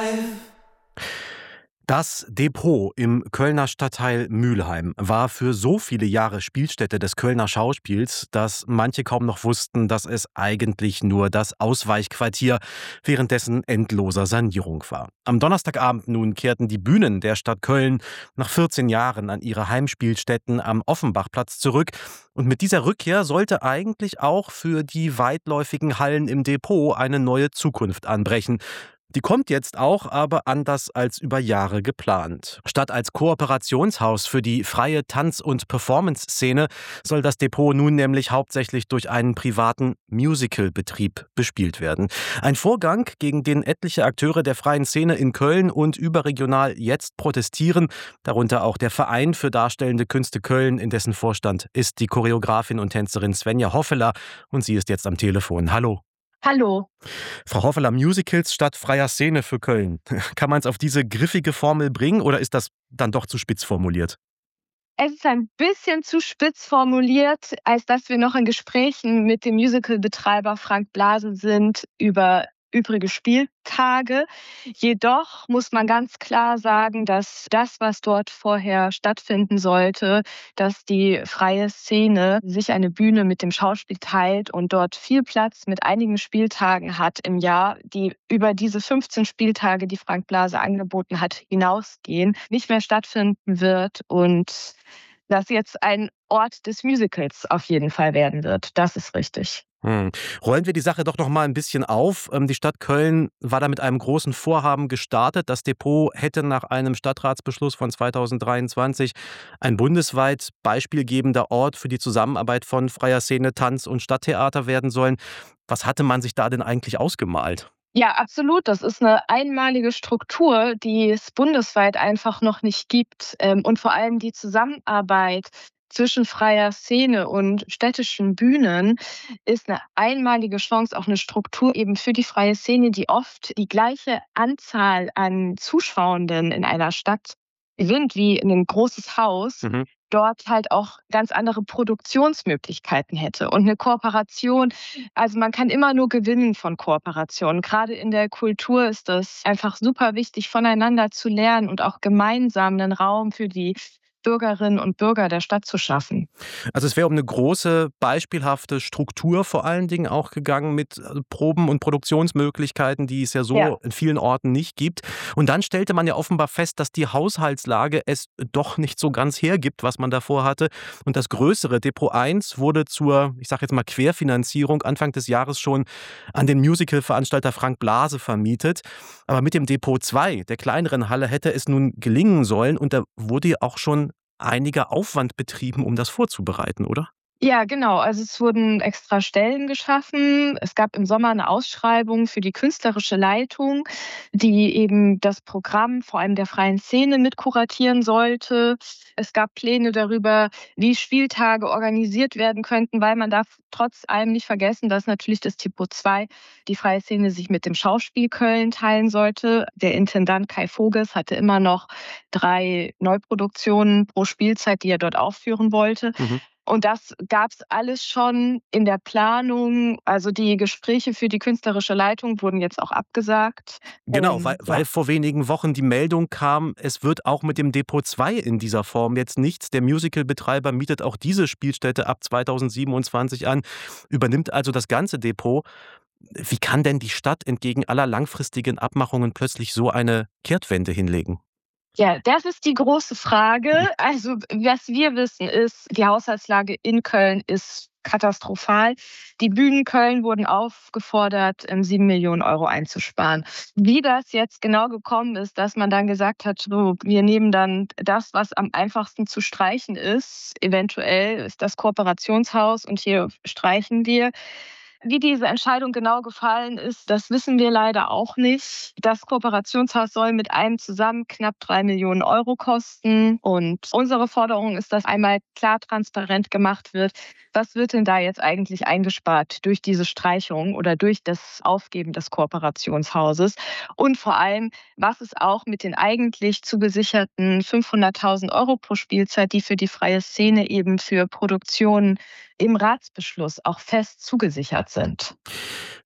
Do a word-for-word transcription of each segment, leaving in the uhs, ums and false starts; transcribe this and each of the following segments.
Das Depot im Kölner Stadtteil Mülheim war für so viele Jahre Spielstätte des Kölner Schauspiels, dass manche kaum noch wussten, dass es eigentlich nur das Ausweichquartier während dessen endloser Sanierung war. Am Donnerstagabend nun kehrten die Bühnen der Stadt Köln nach vierzehn Jahren an ihre Heimspielstätten am Offenbachplatz zurück. Und mit dieser Rückkehr sollte eigentlich auch für die weitläufigen Hallen im Depot eine neue Zukunft anbrechen. Die kommt jetzt auch, aber anders als über Jahre geplant. Statt als Kooperationshaus für die freie Tanz- und Performance-Szene soll das Depot nun nämlich hauptsächlich durch einen privaten Musical-Betrieb bespielt werden. Ein Vorgang, gegen den etliche Akteure der freien Szene in Köln und überregional jetzt protestieren, darunter auch der Verein für Darstellende Künste Köln, in dessen Vorstand ist die Choreografin und Tänzerin Svenja Hoffeler, und sie ist jetzt am Telefon. Hallo. Hallo. Frau Hoffeler, Musicals statt freier Szene für Köln. Kann man es auf diese griffige Formel bringen oder ist das dann doch zu spitz formuliert? Es ist ein bisschen zu spitz formuliert, als dass wir noch in Gesprächen mit dem Musicalbetreiber Frank Blase sind über übrige Spieltage. Jedoch muss man ganz klar sagen, dass das, was dort vorher stattfinden sollte, dass die freie Szene sich eine Bühne mit dem Schauspiel teilt und dort viel Platz mit einigen Spieltagen hat im Jahr, die über diese fünfzehn Spieltage, die Frank Blase angeboten hat, hinausgehen, nicht mehr stattfinden wird und das jetzt ein Ort des Musicals auf jeden Fall werden wird. Das ist richtig. Hm. Rollen wir die Sache doch noch mal ein bisschen auf. Ähm, Die Stadt Köln war da mit einem großen Vorhaben gestartet. Das Depot hätte nach einem Stadtratsbeschluss von zweitausenddreiundzwanzig ein bundesweit beispielgebender Ort für die Zusammenarbeit von freier Szene, Tanz und Stadttheater werden sollen. Was hatte man sich da denn eigentlich ausgemalt? Ja, absolut. Das ist eine einmalige Struktur, die es bundesweit einfach noch nicht gibt. Ähm, und vor allem die Zusammenarbeit zwischen freier Szene und städtischen Bühnen ist eine einmalige Chance, auch eine Struktur eben für die freie Szene, die oft die gleiche Anzahl an Zuschauenden in einer Stadt sind wie in 'nem großes Haus, Mhm. dort halt auch ganz andere Produktionsmöglichkeiten hätte und eine Kooperation, also, man kann immer nur gewinnen von Kooperationen. Gerade in der Kultur ist das einfach super wichtig, voneinander zu lernen und auch gemeinsam 'nen Raum für die Bürgerinnen und Bürger der Stadt zu schaffen. Also es wäre um eine große, beispielhafte Struktur vor allen Dingen auch gegangen mit äh, Proben und Produktionsmöglichkeiten, die es ja Ja. so in vielen Orten nicht gibt. Und dann stellte man ja offenbar fest, dass die Haushaltslage es doch nicht so ganz hergibt, was man davor hatte. Und das größere Depot eins wurde zur, ich sage jetzt mal, Querfinanzierung Anfang des Jahres schon an den Musical-Veranstalter Frank Blase vermietet. Aber mit dem Depot zwei, der kleineren Halle, hätte es nun gelingen sollen. Und da wurde ja auch schon einiger Aufwand betrieben, um das vorzubereiten, oder? Ja, genau. Also, es wurden extra Stellen geschaffen. Es gab im Sommer eine Ausschreibung für die künstlerische Leitung, die eben das Programm vor allem der freien Szene mit kuratieren sollte. Es gab Pläne darüber, wie Spieltage organisiert werden könnten, weil man darf trotz allem nicht vergessen, dass natürlich das Typo zwei die freie Szene sich mit dem Schauspiel Köln teilen sollte. Der Intendant Kai Voges hatte immer noch drei Neuproduktionen pro Spielzeit, die er dort aufführen wollte. Mhm. Und das gab's alles schon in der Planung. Also, die Gespräche für die künstlerische Leitung wurden jetzt auch abgesagt. Genau, weil Und ja. weil vor wenigen Wochen die Meldung kam, es wird auch mit dem Depot zwei in dieser Form jetzt nichts. Der Musicalbetreiber mietet auch diese Spielstätte ab zweitausendsiebenundzwanzig an, übernimmt also das ganze Depot. Wie kann denn die Stadt entgegen aller langfristigen Abmachungen plötzlich so eine Kehrtwende hinlegen? Ja, das ist die große Frage. Also, was wir wissen, ist, die Haushaltslage in Köln ist katastrophal. Die Bühnen Köln wurden aufgefordert, ähm, sieben Millionen Euro einzusparen. Wie das jetzt genau gekommen ist, dass man dann gesagt hat, so, wir nehmen dann das, was am einfachsten zu streichen ist. Eventuell ist das Kooperationshaus und hier streichen wir. Wie diese Entscheidung genau gefallen ist, das wissen wir leider auch nicht. Das Kooperationshaus soll mit einem zusammen knapp drei Millionen Euro kosten. Und unsere Forderung ist, dass einmal klar transparent gemacht wird, was wird denn da jetzt eigentlich eingespart durch diese Streichung oder durch das Aufgeben des Kooperationshauses? Und vor allem, was ist auch mit den eigentlich zugesicherten fünfhunderttausend Euro pro Spielzeit, die für die freie Szene eben für Produktionen im Ratsbeschluss auch fest zugesichert sind?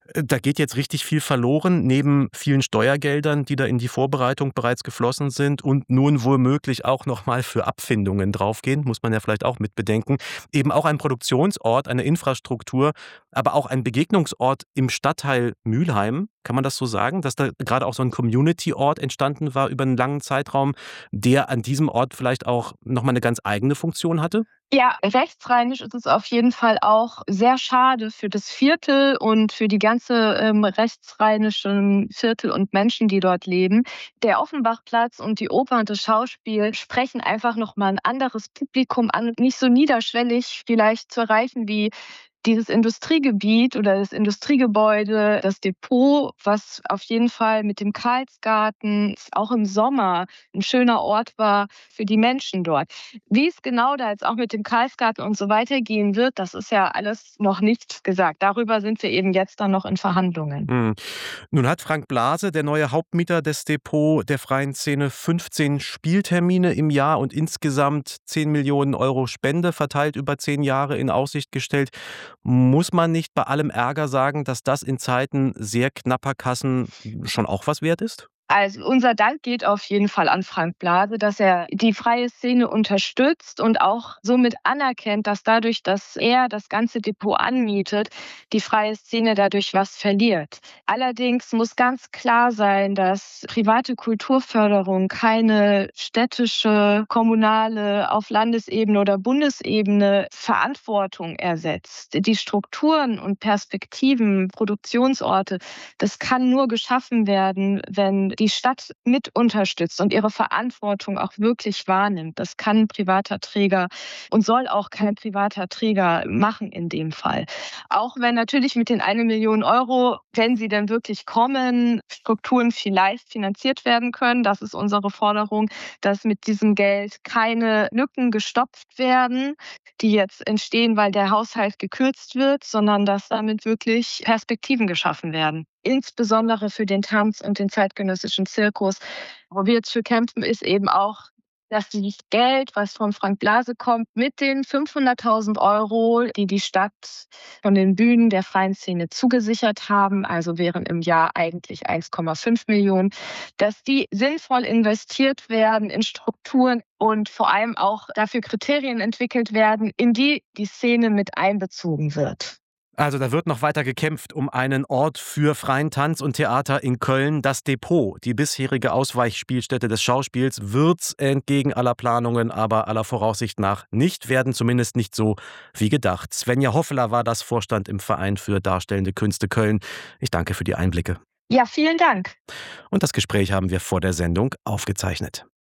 Da geht jetzt richtig viel verloren, neben vielen Steuergeldern, die da in die Vorbereitung bereits geflossen sind und nun womöglich auch noch mal für Abfindungen draufgehen, muss man ja vielleicht auch mit bedenken. Eben auch ein Produktionsort, eine Infrastruktur, aber auch ein Begegnungsort im Stadtteil Mülheim. Kann man das so sagen, dass da gerade auch so ein Community-Ort entstanden war über einen langen Zeitraum, der an diesem Ort vielleicht auch noch mal 'ne ganz eigene Funktion hatte? Ja, rechtsrheinisch ist es auf jeden Fall auch sehr schade für das Viertel und für die ganze, ähm, rechtsrheinischen Viertel und Menschen, die dort leben. Der Offenbachplatz und die Oper und das Schauspiel sprechen einfach noch mal 'n anderes Publikum an, nicht so niederschwellig vielleicht zu erreichen wie dieses Industriegebiet oder das Industriegebäude, das Depot, was auf jeden Fall mit dem Karlsgarten auch im Sommer 'n schöner Ort war für die Menschen dort. Wie es genau da jetzt auch mit dem Karlsgarten und so weitergehen wird, das ist ja alles noch nicht gesagt. Darüber sind wir eben jetzt dann noch in Verhandlungen. Mhm. Nun hat Frank Blase, der neue Hauptmieter des Depot der freien Szene, fünfzehn Spieltermine im Jahr und insgesamt zehn Millionen Euro Spende verteilt über zehn Jahre in Aussicht gestellt. Muss man nicht bei allem Ärger sagen, dass das in Zeiten sehr knapper Kassen schon auch was wert ist? Also, unser Dank geht auf jeden Fall an Frank Blase, dass er die freie Szene unterstützt und auch somit anerkennt, dass dadurch, dass er das ganze Depot anmietet, die freie Szene dadurch was verliert. Allerdings muss ganz klar sein, dass private Kulturförderung keine städtische, kommunale, auf Landesebene oder Bundesebene Verantwortung ersetzt. Die Strukturen und Perspektiven, Produktionsorte, das kann nur geschaffen werden, wenn die Stadt mit unterstützt und ihre Verantwortung auch wirklich wahrnimmt. Das kann 'n privater Träger und soll auch kein privater Träger machen in dem Fall. Auch wenn natürlich mit den eine Million Euro, wenn sie denn wirklich kommen, Strukturen vielleicht finanziert werden können. Das ist unsere Forderung, dass mit diesem Geld keine Lücken gestopft werden, die jetzt entstehen, weil der Haushalt gekürzt wird, sondern dass damit wirklich Perspektiven geschaffen werden. Insbesondere für den Tanz und den zeitgenössischen Zirkus. Wo wir jetzt für kämpfen, ist eben auch, dass dieses Geld, was von Frank Blase kommt, mit den fünfhunderttausend Euro, die die Stadt von den Bühnen der freien Szene zugesichert haben, also wären im Jahr eigentlich eins Komma fünf Millionen, dass die sinnvoll investiert werden in Strukturen und vor allem auch dafür Kriterien entwickelt werden, in die die Szene mit einbezogen wird. Also da wird noch weiter gekämpft um einen Ort für freien Tanz und Theater in Köln. Das Depot, die bisherige Ausweichspielstätte des Schauspiels, wird's entgegen aller Planungen, aber aller Voraussicht nach nicht werden, zumindest nicht so wie gedacht. Svenja Hoffeler war das, Vorstand im Verein für Darstellende Künste Köln. Ich danke für die Einblicke. Ja, vielen Dank. Und das Gespräch haben wir vor der Sendung aufgezeichnet.